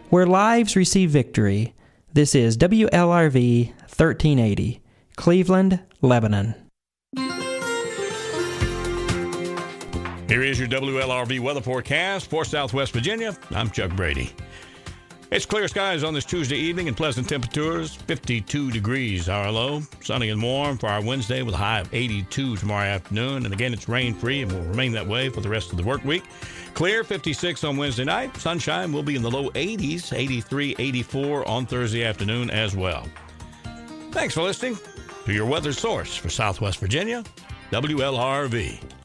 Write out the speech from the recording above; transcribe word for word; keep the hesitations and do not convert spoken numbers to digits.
where lives receive victory. This is W L R V thirteen eighty, Cleveland, Lebanon. Here is your W L R V weather forecast for Southwest Virginia. I'm Chuck Brady. It's clear skies on this Tuesday evening and pleasant temperatures, fifty-two degrees our low. Sunny and warm for our Wednesday with a high of eighty-two tomorrow afternoon. And again, it's rain-free and will remain that way for the rest of the work week. Clear, fifty-six on Wednesday night. Sunshine will be in the low eighties, eighty-three, eighty-four on Thursday afternoon as well. Thanks for listening to your weather source for Southwest Virginia, W L R V.